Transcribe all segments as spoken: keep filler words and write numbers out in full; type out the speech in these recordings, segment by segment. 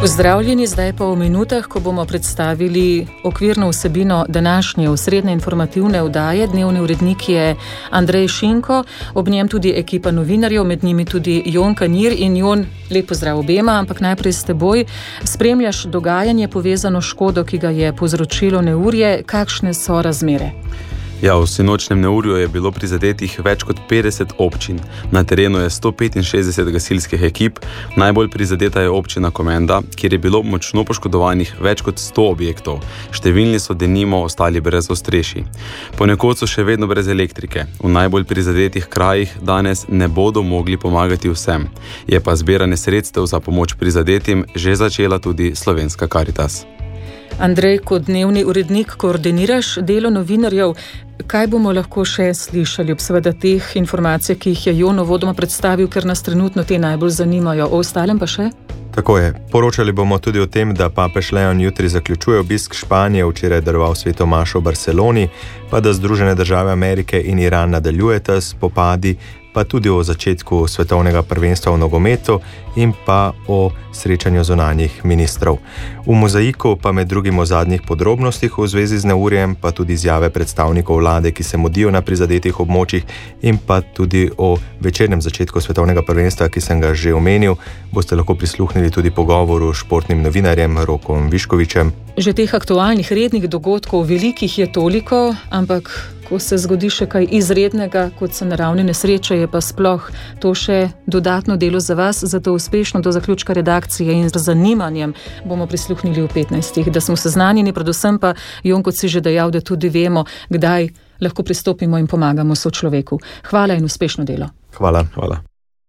Pozdravljeni, zdaj pa v minutah, ko bomo predstavili okvirno vsebino današnje osrednje informativne oddaje. Dnevni urednik je Andrej Šinko, ob njem tudi ekipa novinarjev, med njimi tudi Jon Kanir. In Jon, lep pozdrav obema, ampak najprej s teboj. Spremljaš dogajanje povezano škodo, ki ga je povzročilo neurje. Kakšne so razmere? Ja, v sinočnem neurju je bilo prizadetih več kot petdeset občin. Na terenu je sto petinšestdeset gasilskih ekip. Najbolj prizadeta je občina Komenda, kjer je bilo močno poškodovanih več kot sto objektov. Številni so denimo ostali brez ostrešij. Ponekod so še vedno brez elektrike. V najbolj prizadetih krajih danes ne bodo mogli pomagati vsem. Je pa zbiranje sredstev za pomoč prizadetim že začela tudi Slovenska Karitas. Andrej, kot dnevni urednik koordiniraš delo novinarjev. Kaj bomo lahko še slišali ob seveda teh informacijah, ki jih je Jon uvodoma predstavil, ker nas trenutno te najbolj zanimajo? O ostalem pa še? Tako je. Poročali bomo tudi o tem, da papež Leon jutri zaključuje obisk Španije, včeraj daroval sveto mašo v Barceloni, pa da Združene države Amerike in Iran nadaljujeta spopadi, pa tudi o začetku svetovnega prvenstva v nogometu in pa o srečanju zunanjih ministrov. V mozaiku pa med drugim o zadnjih podrobnostih v zvezi z neurjem, pa tudi izjave predstavnikov vlade, ki se mudijo na prizadetih območjih, in pa tudi o večernem začetku svetovnega prvenstva, ki sem ga že omenil. Boste lahko prisluhnili tudi pogovoru s športnim novinarjem Rokom Viškovičem. Že teh aktualnih rednih dogodkov velikih je toliko, ampak ko se zgodi še kaj izrednega, kot so naravne nesreče, je pa sploh to še dodatno delo za vas, zato uspešno do zaključka redakcije in z zanimanjem bomo prisluhnili v petnajstih, da smo seznanjeni, predvsem pa, Jon, kot si že dejal, da tudi vemo, kdaj lahko pristopimo in pomagamo sočloveku. Hvala in uspešno delo. Hvala. Hvala.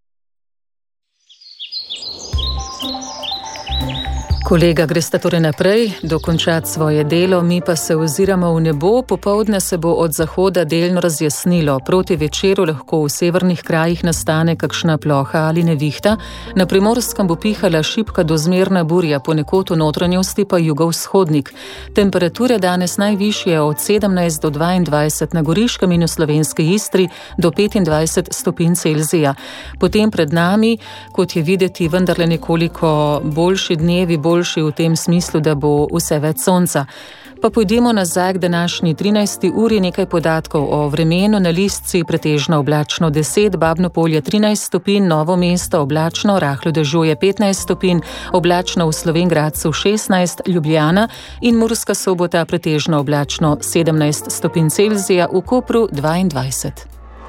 Kolega, greste torej naprej, dokončati svoje delo, mi pa se oziramo v nebo. Popoldne se bo od zahoda delno razjasnilo. Proti večeru lahko v severnih krajih nastane kakšna ploha ali nevihta. Na Primorskem bo pihala šibka do zmerna burja, ponekod v notranjosti pa jugovzhodnik. Temperature danes najvišje od sedemnajst do dvaindvajset, na Goriškem in v Slovenski Istri do petindvajset stopinj Celzija. Potem pred nami, kot je videti, vendarle nekoliko boljši dnevi, boljši v tem smislu, da bo vse več sonca. Pa pojdimo nazaj k današnji trinajsti uri, nekaj podatkov o vremenu. Na Listci pretežno oblačno deset, Babno Polje trinajst stopinj, Novo mesto oblačno, rahlo dežuje petnajst stopinj, oblačno v Slovenj Gradcu šestnajst, Ljubljana in Murska Sobota pretežno oblačno sedemnajst stopinj Celzija, v Kopru dvaindvajset.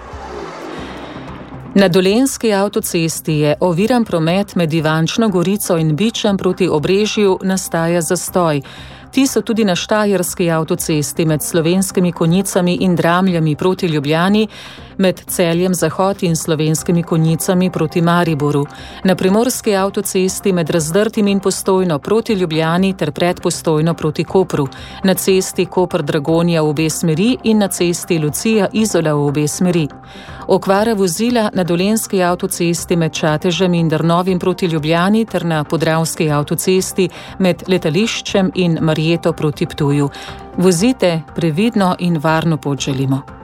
Na Dolenjski avtocesti je oviran promet med Ivančno Gorico in Bičem proti Obrežju, nastaja zastoj. Ti so tudi na Štajerski avtocesti med Slovenskimi Konjicami in Dramljami proti Ljubljani, med Celjem Zahod in Slovenskimi Konjicami proti Mariboru. Na Primorski avtocesti med Razdrtim in Postojno proti Ljubljani ter pred Postojno proti Kopru. Na cesti Koper-Dragonja v obe smeri in na cesti Lucija-Izola v obe smeri. Okvara vozila na Dolenjski avtocesti med Čatežem in Drnovim proti Ljubljani ter na Podravski avtocesti med Letališčem in Marjeto proti Ptuju. Vozite previdno in varno pot želimo.